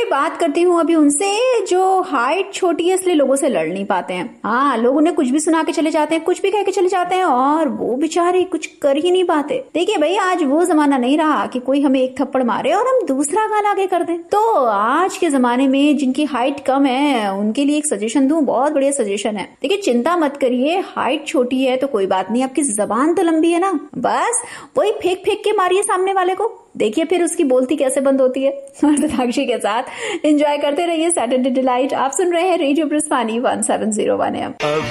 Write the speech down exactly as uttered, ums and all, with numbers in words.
भाई बात करती हूँ अभी उनसे जो हाइट छोटी है इसलिए लोगों से लड़ नहीं पाते हैं। हाँ, लोग उन्हें कुछ भी सुना के चले जाते हैं, कुछ भी कह के चले जाते हैं और वो बेचारे कुछ कर ही नहीं पाते। देखिए भाई, आज वो जमाना नहीं रहा कि कोई हमें एक थप्पड़ मारे और हम दूसरा गाना आगे कर दें। तो आज के जमाने में जिनकी हाइट कम है उनके लिए एक सजेशन दूं, बहुत बढ़िया सजेशन है। देखिए, चिंता मत करिए, हाइट छोटी है तो कोई बात नहीं, आपकी जबान तो लंबी है ना, बस वही फेंक फेंक के मारिए सामने वाले को, देखिए फिर उसकी बोलती कैसे बंद होती है। और तथाक्षी के साथ एंजॉय करते रहिए सैटरडे डिलाइट। आप सुन रहे हैं radio ब्रिस्वानी one seven zero one M.